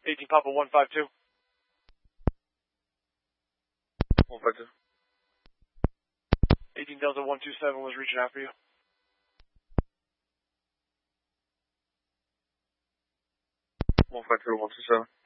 18 Papa 152. 152. 18 Delta 127 was reaching out for you. 152, 127.